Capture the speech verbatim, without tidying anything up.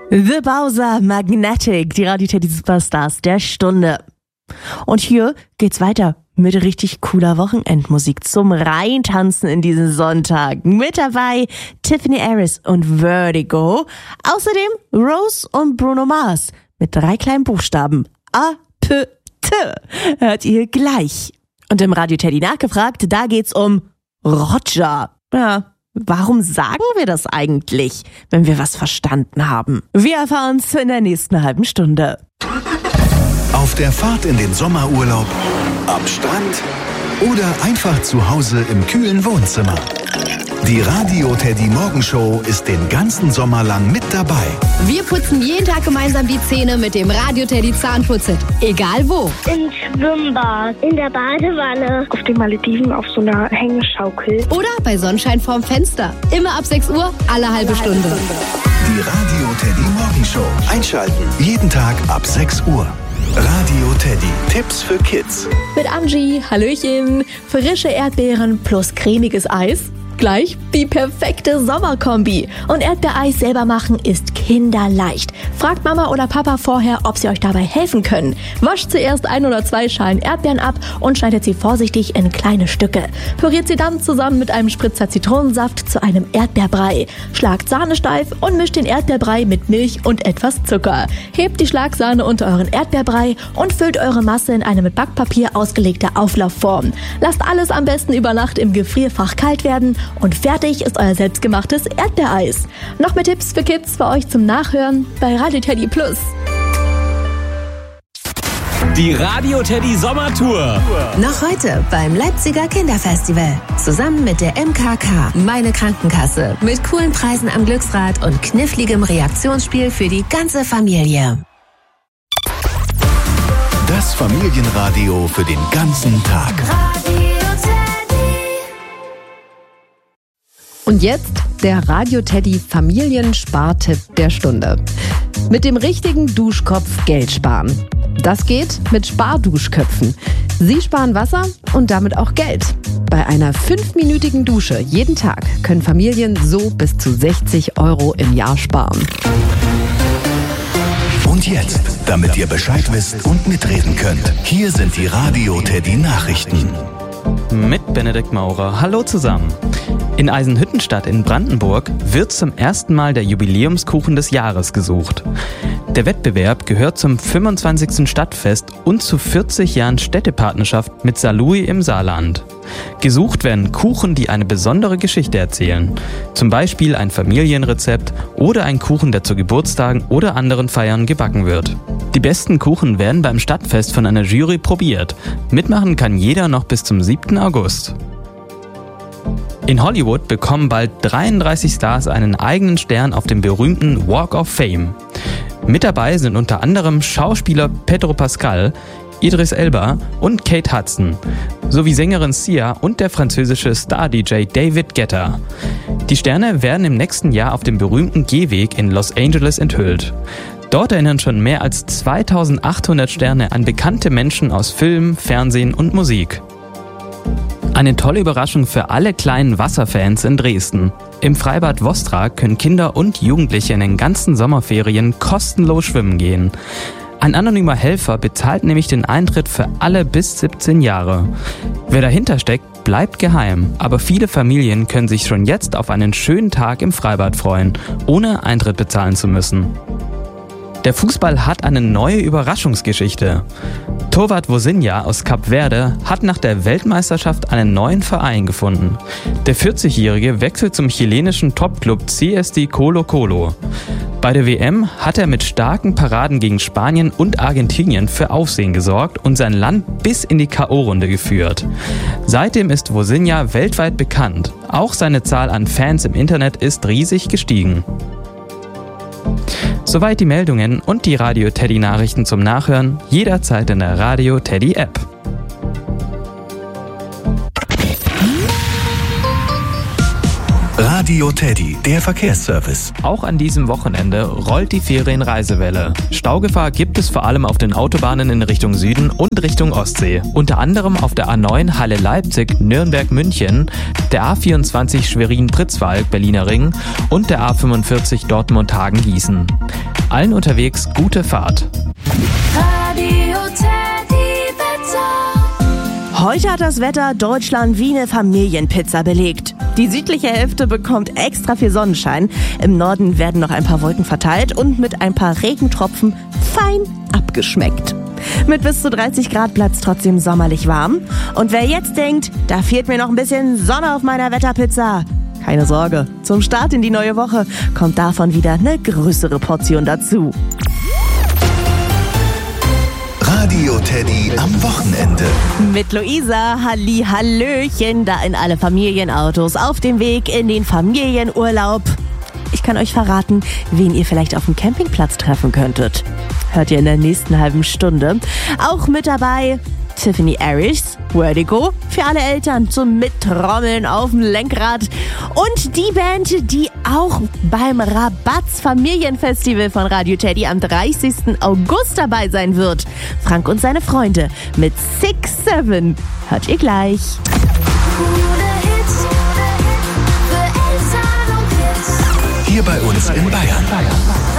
The Bowser Magnetic, die Radio Teddy Superstars der Stunde. Und hier geht's weiter mit richtig cooler Wochenendmusik zum Reintanzen in diesen Sonntag. Mit dabei Tiffany Harris und Vertigo. Außerdem Rose und Bruno Mars mit drei kleinen Buchstaben. A, P, T. Hört ihr gleich. Und im Radio Teddy nachgefragt, da geht's um Roger. Ja, warum sagen wir das eigentlich, wenn wir was verstanden haben? Wir erfahren's in der nächsten halben Stunde. Auf der Fahrt in den Sommerurlaub, am Strand oder einfach zu Hause im kühlen Wohnzimmer. Die Radio Teddy Morgenshow ist den ganzen Sommer lang mit dabei. Wir putzen jeden Tag gemeinsam die Zähne mit dem Radio Teddy Zahnputzset. Egal wo. Im Schwimmbad, in der Badewanne, auf den Malediven auf so einer Hängeschaukel. Oder bei Sonnenschein vorm Fenster. Immer ab sechs Uhr, alle halbe Stunde. Die Radio Teddy Morgenshow. Einschalten. Jeden Tag ab sechs Uhr. Radio Teddy. Tipps für Kids. Mit Angie, Hallöchen. Frische Erdbeeren plus cremiges Eis. Gleich die perfekte Sommerkombi. Und Erdbeereis selber machen ist kinderleicht. Fragt Mama oder Papa vorher, ob sie euch dabei helfen können. Wascht zuerst ein oder zwei Schalen Erdbeeren ab und schneidet sie vorsichtig in kleine Stücke. Püriert sie dann zusammen mit einem Spritzer Zitronensaft zu einem Erdbeerbrei. Schlagt Sahne steif und mischt den Erdbeerbrei mit Milch und etwas Zucker. Hebt die Schlagsahne unter euren Erdbeerbrei und füllt eure Masse in eine mit Backpapier ausgelegte Auflaufform. Lasst alles am besten über Nacht im Gefrierfach kalt werden und fertig ist euer selbstgemachtes Erdbeereis. Noch mehr Tipps für Kids für euch zum Nachhören bei Radio Teddy Plus. Die Radio Teddy Sommertour. Noch heute beim Leipziger Kinderfestival. Zusammen mit der M K K, meine Krankenkasse. Mit coolen Preisen am Glücksrad und kniffligem Reaktionsspiel für die ganze Familie. Das Familienradio für den ganzen Tag. Und jetzt der Radio Teddy Familienspartipp der Stunde. Mit dem richtigen Duschkopf Geld sparen. Das geht mit Sparduschköpfen. Sie sparen Wasser und damit auch Geld. Bei einer fünfminütigen Dusche jeden Tag können Familien so bis zu sechzig Euro im Jahr sparen. Und jetzt, damit ihr Bescheid wisst und mitreden könnt, hier sind die Radio Teddy Nachrichten. Mit Benedikt Maurer. Hallo zusammen. In Eisenhüttenstadt in Brandenburg wird zum ersten Mal der Jubiläumskuchen des Jahres gesucht. Der Wettbewerb gehört zum fünfundzwanzigsten Stadtfest und zu vierzig Jahren Städtepartnerschaft mit Saarlouis im Saarland. Gesucht werden Kuchen, die eine besondere Geschichte erzählen. Zum Beispiel ein Familienrezept oder ein Kuchen, der zu Geburtstagen oder anderen Feiern gebacken wird. Die besten Kuchen werden beim Stadtfest von einer Jury probiert. Mitmachen kann jeder noch bis zum siebten August. In Hollywood bekommen bald dreiunddreißig Stars einen eigenen Stern auf dem berühmten Walk of Fame. Mit dabei sind unter anderem Schauspieler Pedro Pascal, Idris Elba und Kate Hudson, sowie Sängerin Sia und der französische Star-D J David Guetta. Die Sterne werden im nächsten Jahr auf dem berühmten Gehweg in Los Angeles enthüllt. Dort erinnern schon mehr als zweitausendachthundert Sterne an bekannte Menschen aus Film, Fernsehen und Musik. Eine tolle Überraschung für alle kleinen Wasserfans in Dresden. Im Freibad Vostrag können Kinder und Jugendliche in den ganzen Sommerferien kostenlos schwimmen gehen. Ein anonymer Helfer bezahlt nämlich den Eintritt für alle bis siebzehn Jahre. Wer dahinter steckt, bleibt geheim, aber viele Familien können sich schon jetzt auf einen schönen Tag im Freibad freuen, ohne Eintritt bezahlen zu müssen. Der Fußball hat eine neue Überraschungsgeschichte. Torwart Vozinha aus Kap Verde hat nach der Weltmeisterschaft einen neuen Verein gefunden. Der vierzigjährige wechselt zum chilenischen Topclub C S D Colo Colo. Bei der W M hat er mit starken Paraden gegen Spanien und Argentinien für Aufsehen gesorgt und sein Land bis in die K O-Runde geführt. Seitdem ist Vozinha weltweit bekannt. Auch seine Zahl an Fans im Internet ist riesig gestiegen. Soweit die Meldungen und die Radio Teddy Nachrichten zum Nachhören, jederzeit in der Radio Teddy App. Radio Radio Teddy, der Verkehrsservice. Auch an diesem Wochenende rollt die Ferienreisewelle. Staugefahr gibt es vor allem auf den Autobahnen in Richtung Süden und Richtung Ostsee. Unter anderem auf der A neun Halle-Leipzig, Nürnberg-München, der A vierundzwanzig Schwerin-Pritzwalk, Berliner Ring und der A fünfundvierzig Dortmund-Hagen-Gießen. Allen unterwegs gute Fahrt. Radio Teddy Wetter. Heute hat das Wetter Deutschland wie eine Familienpizza belegt. Die südliche Hälfte bekommt extra viel Sonnenschein. Im Norden werden noch ein paar Wolken verteilt und mit ein paar Regentropfen fein abgeschmeckt. Mit bis zu dreißig Grad bleibt's trotzdem sommerlich warm. Und wer jetzt denkt, da fehlt mir noch ein bisschen Sonne auf meiner Wetterpizza, keine Sorge, zum Start in die neue Woche kommt davon wieder eine größere Portion dazu. Radio Teddy am Wochenende. Mit Luisa, Halli, Hallöchen, da in alle Familienautos auf dem Weg in den Familienurlaub. Ich kann euch verraten, wen ihr vielleicht auf dem Campingplatz treffen könntet. Hört ihr in der nächsten halben Stunde. Auch mit dabei Tiffany Harris, Vertigo, für alle Eltern zum Mittrommeln auf dem Lenkrad. Und die Band, die auch beim Rabatz Familienfestival von Radio Teddy am dreißigsten August dabei sein wird. Frank und seine Freunde mit Six Seven. Hört ihr gleich. Hier bei uns in Bayern.